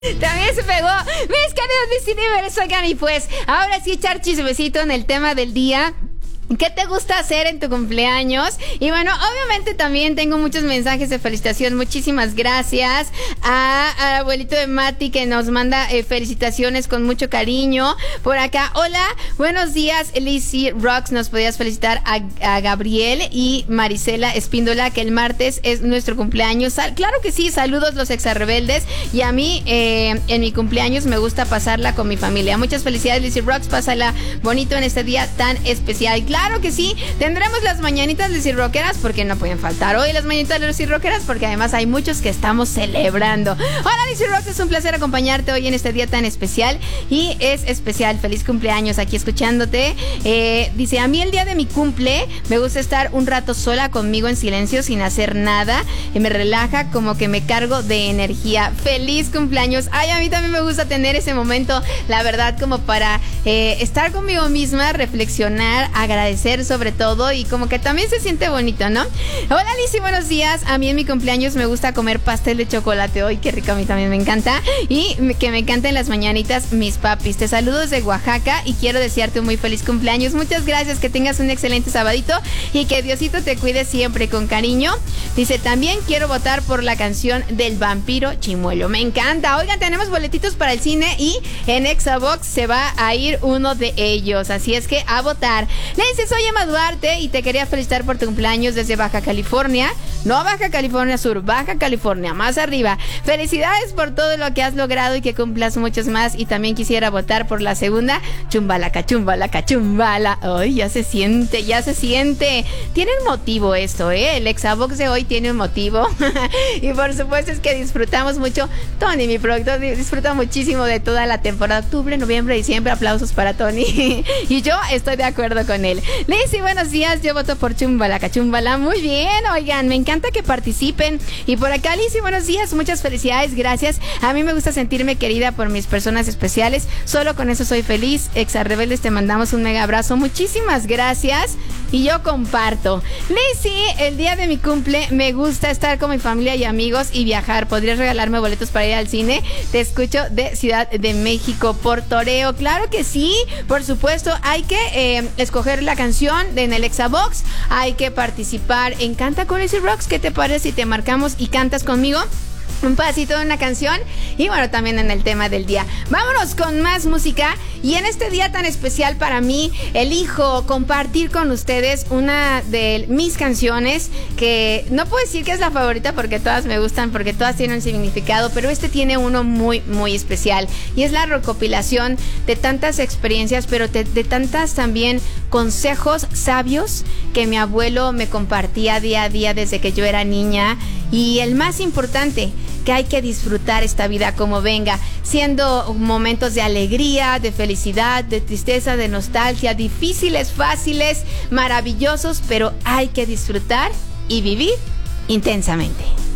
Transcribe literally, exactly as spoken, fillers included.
También se pegó. Mis queridos Miss Universo, oigan, y pues ahora sí echar chismecito en el tema del día. ¿Qué te gusta hacer en tu cumpleaños? Y bueno, obviamente también tengo muchos mensajes de felicitación. Muchísimas gracias a, al abuelito de Mati, que nos manda eh, felicitaciones con mucho cariño. Por acá, hola, buenos días, Lizzy Rocks. Nos podías felicitar a, a Gabriel y Marisela Espíndola, que el martes es nuestro cumpleaños. Sal, claro que sí, saludos los exarrebeldes. Y a mí, eh, en mi cumpleaños me gusta pasarla con mi familia. Muchas felicidades, Lizzy Rocks. Pásala bonito en este día tan especial. Claro Claro que sí, tendremos las mañanitas de Cirroqueras, porque no pueden faltar hoy las mañanitas de los Cirroqueras, porque además hay muchos que estamos celebrando. Hola, Lizzy Rocks, es un placer acompañarte hoy en este día tan especial, y es especial, feliz cumpleaños aquí escuchándote. Eh, dice, a mí el día de mi cumple me gusta estar un rato sola conmigo en silencio sin hacer nada, y me relaja, como que me cargo de energía. Feliz cumpleaños. Ay, a mí también me gusta tener ese momento, la verdad, como para eh, estar conmigo misma, reflexionar, agradecer sobre todo, y como que también se siente bonito, ¿no? Hola, Lizzy, buenos días. A mí en mi cumpleaños me gusta comer pastel de chocolate. Hoy qué rico, a mí también me encanta. Y que me encanten las mañanitas mis papis. Te saludo desde Oaxaca y quiero desearte un muy feliz cumpleaños. Muchas gracias, que tengas un excelente sabadito y que Diosito te cuide siempre, con cariño. Dice, también quiero votar por la canción del vampiro Chimuelo. Me encanta. Oigan, tenemos boletitos para el cine y en Exabox se va a ir uno de ellos, así es que a votar. Lizzy, soy Emma Duarte y te quería felicitar por tu cumpleaños desde Baja California. No Baja California Sur, Baja California, más arriba. Felicidades por todo lo que has logrado y que cumplas muchos más. Y también quisiera votar por la segunda, Chumbalaca, Chumbalaca, Chumbala. Ay, ya se siente, ya se siente. Tiene un motivo esto, ¿eh? El Exabox de hoy tiene un motivo. Y por supuesto es que disfrutamos mucho. Tony, mi productor, disfruta muchísimo de toda la temporada. Octubre, noviembre, diciembre. Aplausos para Tony. Y yo estoy de acuerdo con él. Lizzy, buenos días. Yo voto por Chumbalaca, Chumbala. Muy bien, oigan, me encanta que participen. Y por acá, Lizzy, buenos días. Muchas felicidades, gracias. A mí me gusta sentirme querida por mis personas especiales. Solo con eso soy feliz. Exarrebeldes, te mandamos un mega abrazo. Muchísimas gracias. Y yo comparto. Lizzy, el día de mi cumple me gusta estar con mi familia y amigos y viajar. ¿Podrías regalarme boletos para ir al cine? Te escucho de Ciudad de México por Toreo. Claro que sí, por supuesto. Hay que eh, escoger la canción de en el Exabox. Hay que participar en Canta con Lizzy Rocks. ¿Qué te parece si te marcamos y cantas conmigo un pedacito de una canción? Y bueno, también en el tema del día. Vámonos con más música. Y en este día tan especial para mí, elijo compartir con ustedes una de mis canciones, que no puedo decir que es la favorita porque todas me gustan, porque todas tienen un significado, pero este tiene uno muy, muy especial. Y es la recopilación de tantas experiencias, pero de, de tantas también consejos sabios que mi abuelo me compartía día a día desde que yo era niña. Y el más importante, que hay que disfrutar esta vida como venga, siendo momentos de alegría, de felicidad, de tristeza, de nostalgia, difíciles, fáciles, maravillosos, pero hay que disfrutar y vivir intensamente.